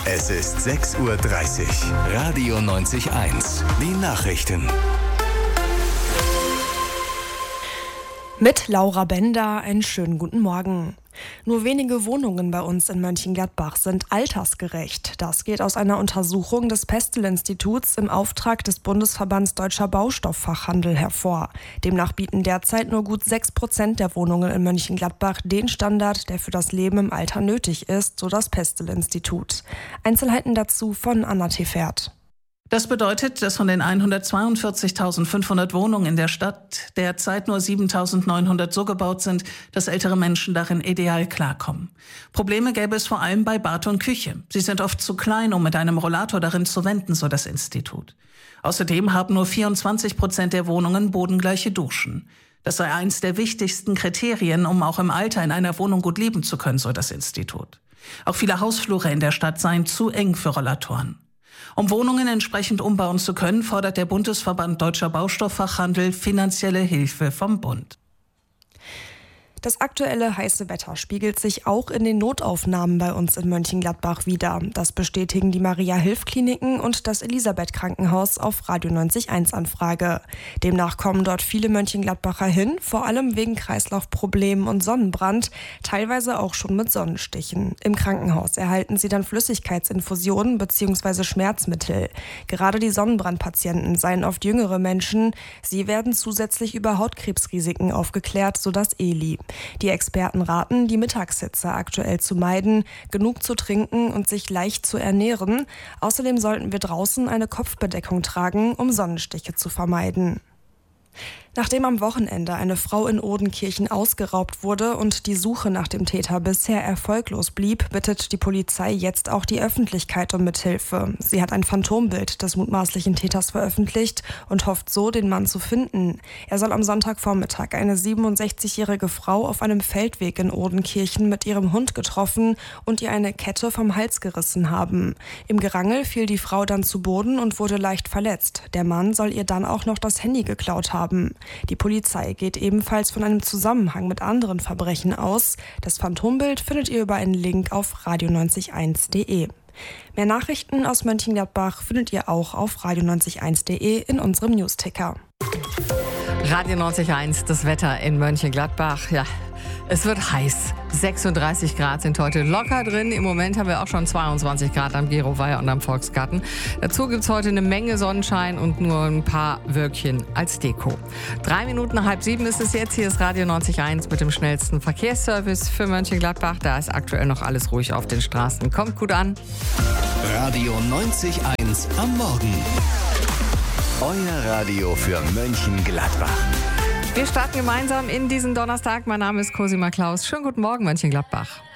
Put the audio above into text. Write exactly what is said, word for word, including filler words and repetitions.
Es ist sechs Uhr dreißig. Radio neunzig Komma eins. Die Nachrichten. Mit Laura Bender einen schönen guten Morgen. Nur wenige Wohnungen bei uns in Mönchengladbach sind altersgerecht. Das geht aus einer Untersuchung des Pestel-Instituts im Auftrag des Bundesverbands Deutscher Baustofffachhandel hervor. Demnach bieten derzeit nur gut sechs Prozent der Wohnungen in Mönchengladbach den Standard, der für das Leben im Alter nötig ist, so das Pestel-Institut. Einzelheiten dazu von Anna Tefert. Das bedeutet, dass von den hundertzweiundvierzigtausendfünfhundert Wohnungen in der Stadt derzeit nur siebentausendneunhundert so gebaut sind, dass ältere Menschen darin ideal klarkommen. Probleme gäbe es vor allem bei Bad und Küche. Sie sind oft zu klein, um mit einem Rollator darin zu wenden, so das Institut. Außerdem haben nur vierundzwanzig Prozent der Wohnungen bodengleiche Duschen. Das sei eins der wichtigsten Kriterien, um auch im Alter in einer Wohnung gut leben zu können, so das Institut. Auch viele Hausflure in der Stadt seien zu eng für Rollatoren. Um Wohnungen entsprechend umbauen zu können, fordert der Bundesverband Deutscher Baustofffachhandel finanzielle Hilfe vom Bund. Das aktuelle heiße Wetter spiegelt sich auch in den Notaufnahmen bei uns in Mönchengladbach wider. Das bestätigen die Maria-Hilf-Kliniken und das Elisabeth-Krankenhaus auf Radio neunzig Komma eins Anfrage. Demnach kommen dort viele Mönchengladbacher hin, vor allem wegen Kreislaufproblemen und Sonnenbrand, teilweise auch schon mit Sonnenstichen. Im Krankenhaus erhalten sie dann Flüssigkeitsinfusionen bzw. Schmerzmittel. Gerade die Sonnenbrandpatienten seien oft jüngere Menschen. Sie werden zusätzlich über Hautkrebsrisiken aufgeklärt, so das Eli. Die Experten raten, die Mittagshitze aktuell zu meiden, genug zu trinken und sich leicht zu ernähren. Außerdem sollten wir draußen eine Kopfbedeckung tragen, um Sonnenstiche zu vermeiden. Nachdem am Wochenende eine Frau in Odenkirchen ausgeraubt wurde und die Suche nach dem Täter bisher erfolglos blieb, bittet die Polizei jetzt auch die Öffentlichkeit um Mithilfe. Sie hat ein Phantombild des mutmaßlichen Täters veröffentlicht und hofft so, den Mann zu finden. Er soll am Sonntagvormittag eine siebenundsechzigjährige Frau auf einem Feldweg in Odenkirchen mit ihrem Hund getroffen und ihr eine Kette vom Hals gerissen haben. Im Gerangel fiel die Frau dann zu Boden und wurde leicht verletzt. Der Mann soll ihr dann auch noch das Handy geklaut haben. Die Polizei geht ebenfalls von einem Zusammenhang mit anderen Verbrechen aus. Das Phantombild findet ihr über einen Link auf radio neunzig Komma eins punkt de. Mehr Nachrichten aus Mönchengladbach findet ihr auch auf radio neunzig Komma eins punkt de in unserem Newsticker. Radio neunzig Komma eins, das Wetter in Mönchengladbach. Ja, es wird heiß. sechsunddreißig Grad sind heute locker drin. Im Moment haben wir auch schon zweiundzwanzig Grad am Geroweiher und am Volksgarten. Dazu gibt es heute eine Menge Sonnenschein und nur ein paar Wölkchen als Deko. Drei Minuten nach halb sieben ist es jetzt. Hier ist Radio neunzig Komma eins mit dem schnellsten Verkehrsservice für Mönchengladbach. Da ist aktuell noch alles ruhig auf den Straßen. Kommt gut an. Radio neunzig Komma eins am Morgen. Euer Radio für Mönchengladbach. Wir starten gemeinsam in diesen Donnerstag. Mein Name ist Cosima Klaus. Schönen guten Morgen, Mönchengladbach.